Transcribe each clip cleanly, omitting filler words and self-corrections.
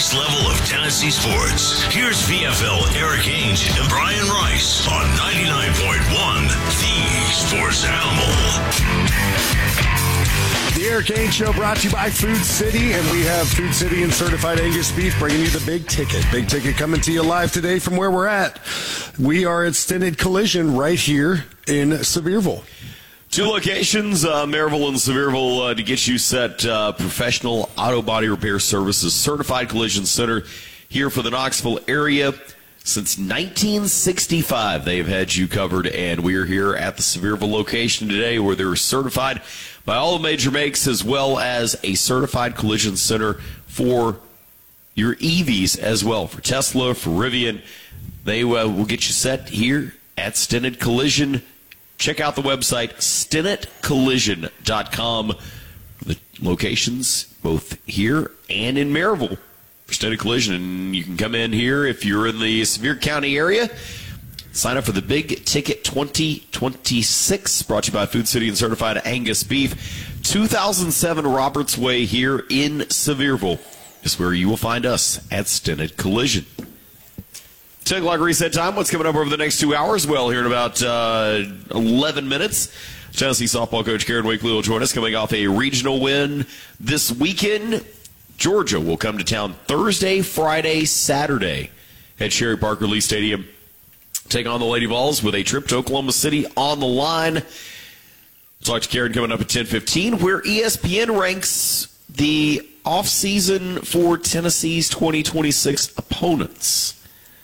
base level of Tennessee sports. Here's VFL Eric Ainge and Brian Rice on 99.1 The Sports Animal. The Eric Ainge Show brought to you by Food City, and we have Food City and Certified Angus Beef bringing you the Big Ticket. Big Ticket coming to you live today from where we're at. We are at Stinted Collision right here in Sevierville. Two locations, Maryville and Sevierville, to get you set. Professional auto body repair services, Certified Collision Center here for the Knoxville area. Since 1965, they've had you covered, and we are here at the Sevierville location today where they're certified by all the major makes, as well as a certified collision center for your EVs as well, for Tesla, for Rivian. They will get you set here at Stinted Collision. Check out the website, stintedcollision.com. The locations both here and in Maryville for Stinted Collision. And you can come in here if you're in the Sevier County area. Sign up for the Big Ticket 2026, brought to you by Food City and Certified Angus Beef. 2007 Roberts Way here in Sevierville is where you will find us at Stinted Collision. 10 o'clock reset time. What's coming up over the next 2 hours? Well, here in about 11 minutes, Tennessee softball coach Karen Wakely will join us coming off a regional win this weekend. Georgia will come to town Thursday, Friday, Saturday at Sherry Parker Lee Stadium. Take on the Lady Vols with a trip to Oklahoma City on the line. We'll talk to Karen coming up at 10:15, where ESPN ranks the offseason for Tennessee's 2026 opponents.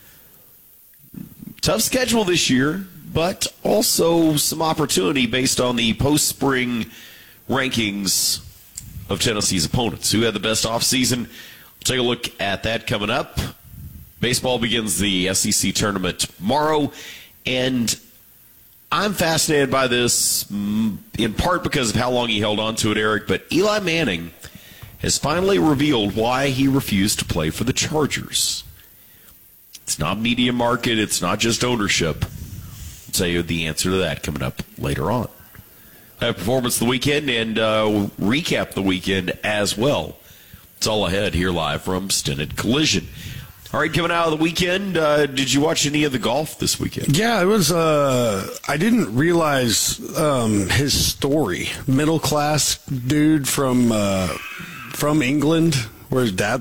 Tough schedule this year, but also some opportunity based on the post-spring rankings of Tennessee's opponents. Who had the best offseason? We'll take a look at that coming up. Baseball begins the SEC tournament tomorrow, and I'm fascinated by this in part because of how long he held on to it, Eric, but Eli Manning has finally revealed why he refused to play for the Chargers. It's not media market. It's not just ownership. I'll tell you the answer to that coming up later on. I have performance of the weekend and recap the weekend as well. It's all ahead here live from Stinted Collision. All right, coming out of the weekend, did you watch any of the golf this weekend? Yeah, it was, I didn't realize his story. Middle class dude from England, where his dad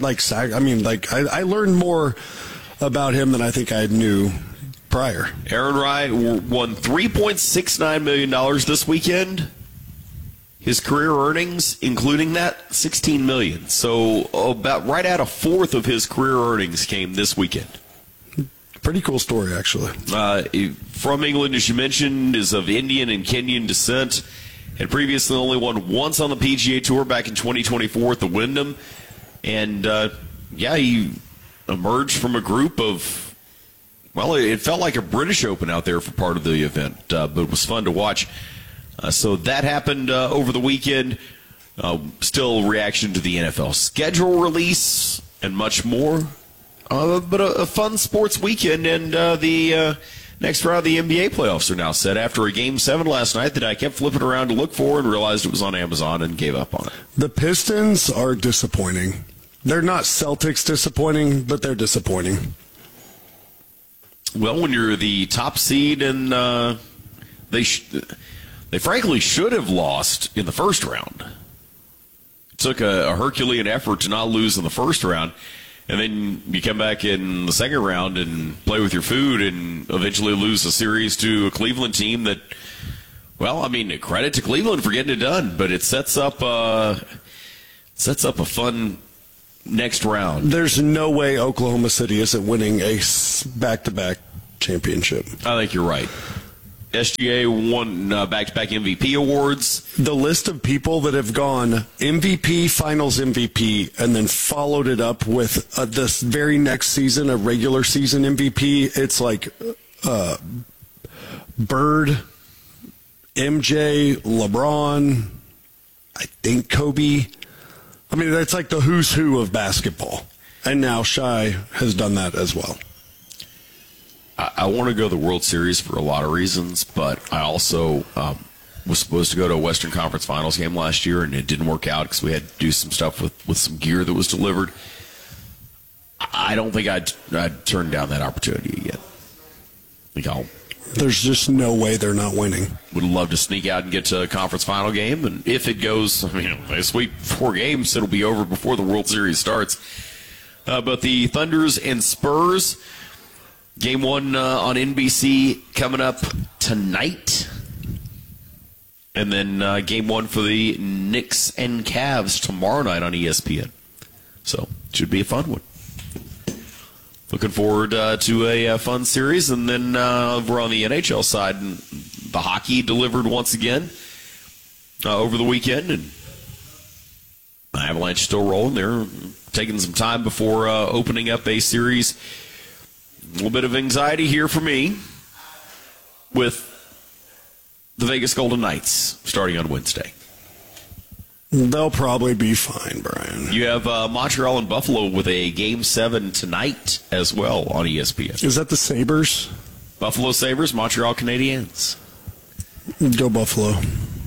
I learned more about him than I think I knew prior. Aaron Rai won $3.69 million this weekend. His career earnings, including that, $16 million. So about right at a fourth of his career earnings came this weekend. Pretty cool story, actually. From England, as you mentioned, is of Indian and Kenyan descent. Had previously only won once on the PGA Tour back in 2024 at the Wyndham. And, he emerged from a group of, it felt like a British Open out there for part of the event, but it was fun to watch. So that happened over the weekend. Still reaction to the NFL schedule release and much more. But a fun sports weekend, and the next round of the NBA playoffs are now set after a Game 7 last night that I kept flipping around to look for and realized it was on Amazon and gave up on it. The Pistons are disappointing. They're not Celtics disappointing, but they're disappointing. Well, when you're the top seed and they frankly should have lost in the first round. It took a Herculean effort to not lose in the first round, and then you come back in the second round and play with your food and eventually lose a series to a Cleveland team that, credit to Cleveland for getting it done, but it sets up a fun next round. There's no way Oklahoma City isn't winning a back-to-back championship. I think you're right. SGA won back-to-back MVP awards. The list of people that have gone MVP, Finals MVP, and then followed it up with this very next season, a regular season MVP, it's like Bird, MJ, LeBron, I think Kobe. That's like the who's who of basketball. And now Shai has done that as well. I want to go to the World Series for a lot of reasons, but I also was supposed to go to a Western Conference Finals game last year, and it didn't work out because we had to do some stuff with some gear that was delivered. I don't think I'd turn down that opportunity again. There's just no way they're not winning. Would love to sneak out and get to a conference final game, and if it goes, they sweep 4 games, it'll be over before the World Series starts. But the Thunders and Spurs, game 1 on NBC coming up tonight. And then game 1 for the Knicks and Cavs tomorrow night on ESPN. So, it should be a fun one. Looking forward to a fun series. And then over on the NHL side, the hockey delivered once again over the weekend. And the Avalanche still rolling. They're taking some time before opening up a series. A little bit of anxiety here for me with the Vegas Golden Knights starting on Wednesday. They'll probably be fine, Brian. You have Montreal and Buffalo with a Game 7 tonight as well on ESPN. Is that the Sabres? Buffalo Sabres, Montreal Canadiens. Go Buffalo.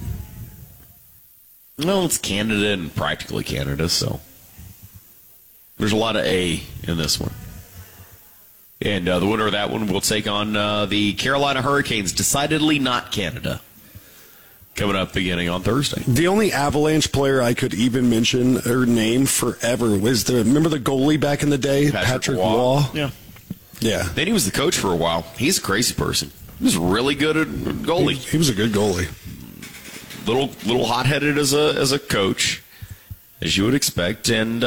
No, it's Canada and practically Canada, so there's a lot of A in this one. And the winner of that one will take on the Carolina Hurricanes, decidedly not Canada, coming up beginning on Thursday. The only Avalanche player I could even mention or name forever was remember the goalie back in the day? Patrick Waugh? Yeah. Yeah. Then he was the coach for a while. He's a crazy person. He was really good at goalie. He was a good goalie. Little hot-headed as a coach, as you would expect. And,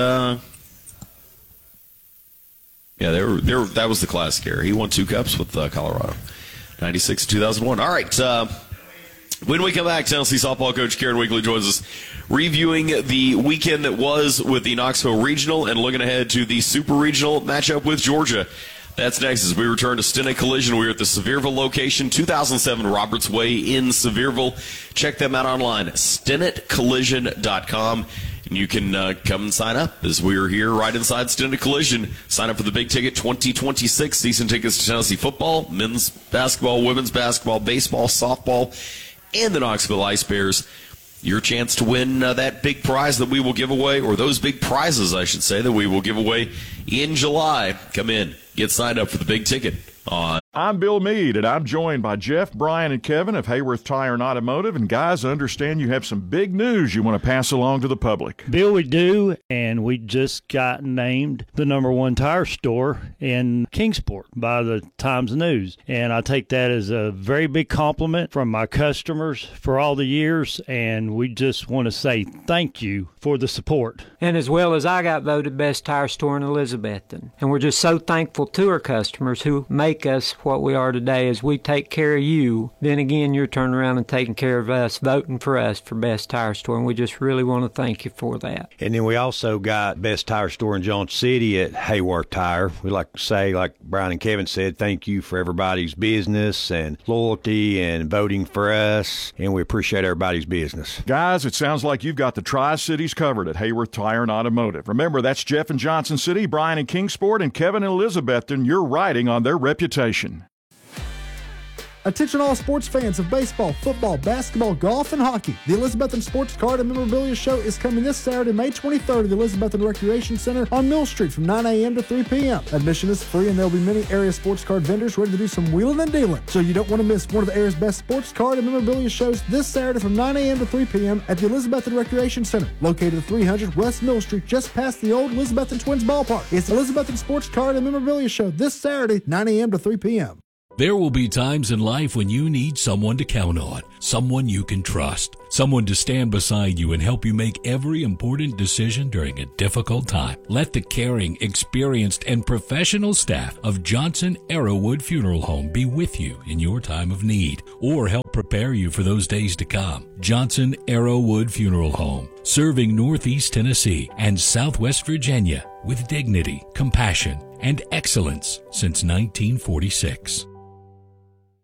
that was the classic era. He won 2 cups with Colorado, 96 and 2001. All right, when we come back, Tennessee softball coach Karen Weekly joins us, reviewing the weekend that was with the Knoxville Regional and looking ahead to the Super Regional matchup with Georgia. That's next as we return to Stennett Collision. We're at the Sevierville location, 2007 Roberts Way in Sevierville. Check them out online, StennettCollision.com. And you can come and sign up as we're here right inside Stennett Collision. Sign up for the Big Ticket 2026. Season tickets to Tennessee football, men's basketball, women's basketball, baseball, softball, and the Knoxville Ice Bears. Your chance to win that big prize that we will give away, or those big prizes, I should say, that we will give away in July. Come in. Get signed up for the Big Ticket on. I'm Bill Meade, and I'm joined by Jeff, Brian, and Kevin of Hayworth Tire and Automotive. And guys, I understand you have some big news you want to pass along to the public. Bill, we do, and we just got named the #1 tire store in Kingsport by the Times News. And I take that as a very big compliment from my customers for all the years, and we just want to say thank you for the support. And as well as I got voted best tire store in Elizabethton. And we're just so thankful to our customers who make us what we are today as we take care of you. Then again, you're turning around and taking care of us, voting for us for best tire store, and we just really want to thank you for that. And then we also got best tire store in Johnson City at Hayworth Tire. We like to say, like Brian and Kevin said, thank you for everybody's business and loyalty and voting for us, and we appreciate everybody's business. Guys, it sounds like you've got the Tri-Cities covered at Hayworth Tire and Automotive. Remember, that's Jeff in Johnson City, Brian in Kingsport, and Kevin in Elizabethton. You're riding on their reputation. Attention all sports fans of baseball, football, basketball, golf, and hockey. The Elizabethton Sports Card and Memorabilia Show is coming this Saturday, May 23rd at the Elizabethton Recreation Center on Mill Street from 9 a.m. to 3 p.m. Admission is free, and there will be many area sports card vendors ready to do some wheeling and dealing. So you don't want to miss one of the area's best sports card and memorabilia shows this Saturday from 9 a.m. to 3 p.m. at the Elizabethton Recreation Center, located at 300 West Mill Street, just past the old Elizabethton Twins ballpark. It's the Elizabethton Sports Card and Memorabilia Show this Saturday, 9 a.m. to 3 p.m. There will be times in life when you need someone to count on, someone you can trust, someone to stand beside you and help you make every important decision during a difficult time. Let the caring, experienced, and professional staff of Johnson Arrowwood Funeral Home be with you in your time of need or help prepare you for those days to come. Johnson Arrowwood Funeral Home, serving Northeast Tennessee and Southwest Virginia with dignity, compassion, and excellence since 1946.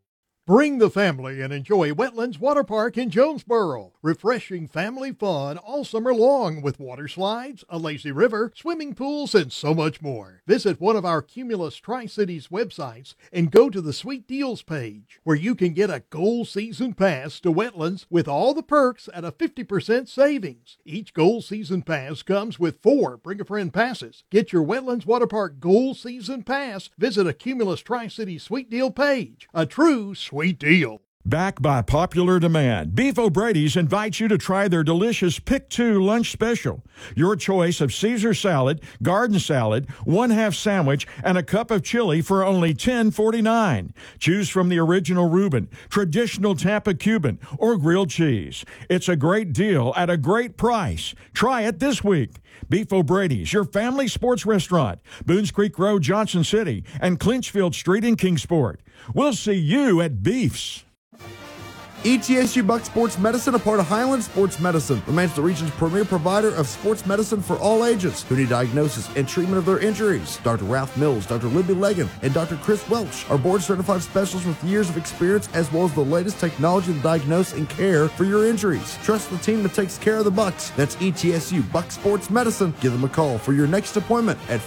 Bring the family and enjoy Wetlands Water Park in Jonesboro. Refreshing family fun all summer long with water slides, a lazy river, swimming pools, and so much more. Visit one of our Cumulus Tri-Cities websites and go to the Sweet Deals page, where you can get a Gold Season Pass to Wetlands with all the perks at a 50% savings. Each Gold Season Pass comes with 4 Bring-A-Friend passes. Get your Wetlands Water Park Gold Season Pass. Visit a Cumulus Tri-Cities Sweet Deal page. A true sweet deal. Back by popular demand, Beef O'Brady's invites you to try their delicious Pick 2 lunch special. Your choice of Caesar salad, garden salad, 1/2 sandwich, and a cup of chili for only $10.49. Choose from the original Reuben, traditional Tampa Cuban, or grilled cheese. It's a great deal at a great price. Try it this week. Beef O'Brady's, your family sports restaurant, Boones Creek Road, Johnson City, and Clinchfield Street in Kingsport. We'll see you at Beef's. ETSU Buck Sports Medicine, a part of Highland Sports Medicine, remains the region's premier provider of sports medicine for all ages who need diagnosis and treatment of their injuries. Dr. Ralph Mills, Dr. Libby Legan, and Dr. Chris Welch are board-certified specialists with years of experience as well as the latest technology to diagnose and care for your injuries. Trust the team that takes care of the Bucks. That's ETSU Buck Sports Medicine. Give them a call for your next appointment at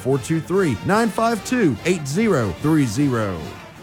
423-952-8030.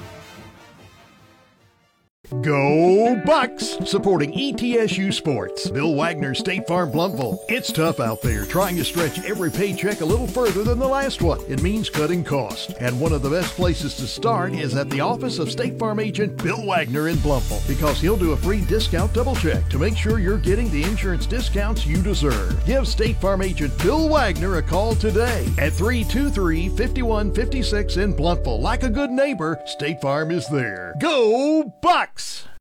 Go Bucks! Supporting ETSU Sports. Bill Wagner, State Farm, Blountville. It's tough out there trying to stretch every paycheck a little further than the last one. It means cutting costs. And one of the best places to start is at the office of State Farm agent Bill Wagner in Blountville, because he'll do a free discount double check to make sure you're getting the insurance discounts you deserve. Give State Farm agent Bill Wagner a call today at 323-5156 in Blountville. Like a good neighbor, State Farm is there. Go Bucks!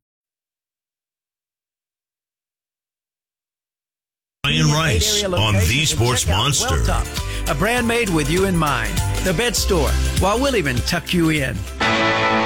Brian Rice on The Sports Monster. A brand made with you in mind. The Bed Store. Well, we'll even tuck you in.